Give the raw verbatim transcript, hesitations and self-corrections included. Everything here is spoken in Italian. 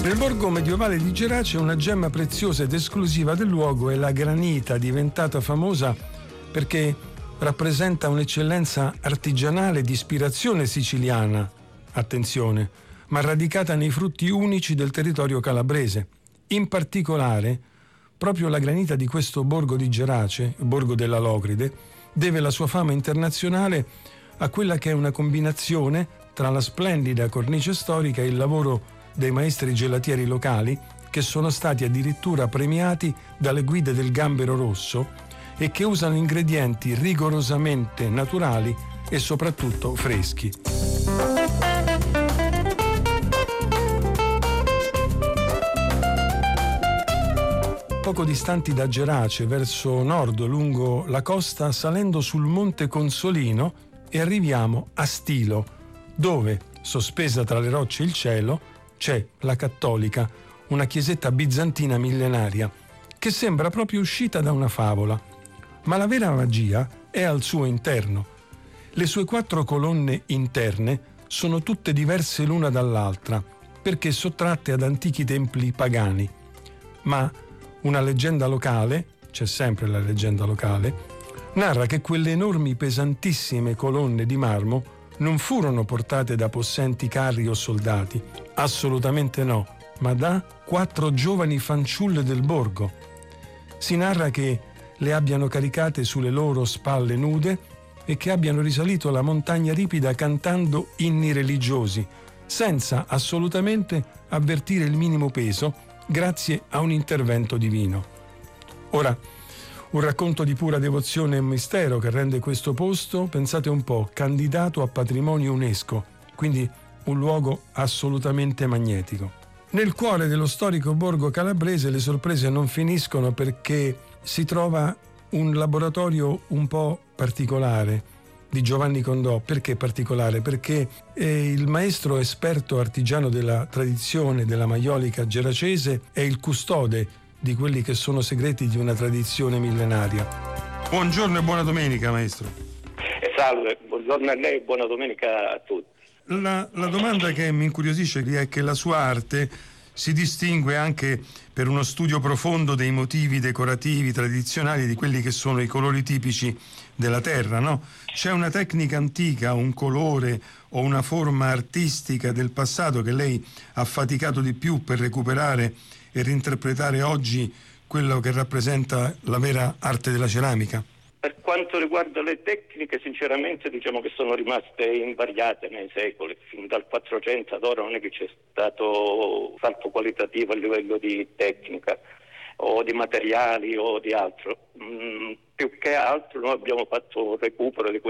Nel borgo medievale di Gerace una gemma preziosa ed esclusiva del luogo è la granita, diventata famosa perché rappresenta un'eccellenza artigianale di ispirazione siciliana, attenzione, ma radicata nei frutti unici del territorio calabrese. In particolare, proprio la granita di questo borgo di Gerace, borgo della Locride, deve la sua fama internazionale a quella che è una combinazione tra la splendida cornice storica e il lavoro dei maestri gelatieri locali, che sono stati addirittura premiati dalle guide del Gambero Rosso e che usano ingredienti rigorosamente naturali e soprattutto freschi. Poco distanti da Gerace, verso nord lungo la costa, salendo sul monte Consolino, e arriviamo a Stilo, dove, sospesa tra le rocce e il cielo, c'è la Cattolica, una chiesetta bizantina millenaria, che sembra proprio uscita da una favola. Ma la vera magia è al suo interno. Le sue quattro colonne interne sono tutte diverse l'una dall'altra, perché sottratte ad antichi templi pagani. Ma una leggenda locale, c'è sempre la leggenda locale, narra che quelle enormi pesantissime colonne di marmo non furono portate da possenti carri o soldati, assolutamente no, ma da quattro giovani fanciulle del borgo. Si narra che le abbiano caricate sulle loro spalle nude e che abbiano risalito la montagna ripida cantando inni religiosi, senza assolutamente avvertire il minimo peso, grazie a un intervento divino. Ora, un racconto di pura devozione e mistero che rende questo posto, pensate un po', candidato a patrimonio UNESCO, quindi un luogo assolutamente magnetico. Nel cuore dello storico borgo calabrese le sorprese non finiscono, perché si trova un laboratorio un po' particolare di Giovanni Condò. Perché particolare? Perché eh, il maestro esperto artigiano della tradizione della maiolica geracese è il custode di quelli che sono segreti di una tradizione millenaria. Buongiorno e buona domenica, maestro. E salve, buongiorno a lei e buona domenica a tutti. La, la domanda che mi incuriosisce è che la sua arte si distingue anche per uno studio profondo dei motivi decorativi tradizionali, di quelli che sono i colori tipici della terra, no? C'è una tecnica antica, un colore o una forma artistica del passato che lei ha faticato di più per recuperare e reinterpretare oggi quello che rappresenta la vera arte della ceramica? Per quanto riguarda le tecniche, sinceramente diciamo che sono rimaste invariate nei secoli. Fin dal Quattrocento ad ora non è che c'è stato salto qualitativo a livello di tecnica o di materiali o di altro. Mm, più che altro noi abbiamo fatto un recupero di